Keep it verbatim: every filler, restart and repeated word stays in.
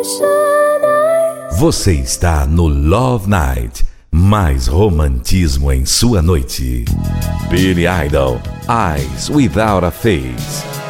Você está no Love Night. Mais romantismo em sua noite. Billy Idol, Eyes Without a Face.